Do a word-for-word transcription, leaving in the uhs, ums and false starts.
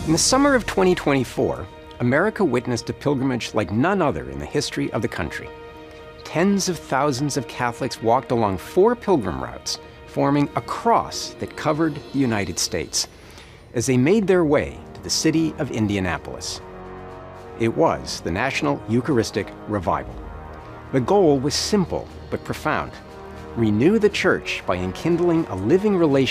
In the summer of twenty twenty-four, America witnessed a pilgrimage like none other in the history of the country. Tens of thousands of Catholics walked along four pilgrim routes, forming a cross that covered the United States, as they made their way to the city of Indianapolis. It was the National Eucharistic Revival. The goal was simple but profound: renew the Church by enkindling a living relationship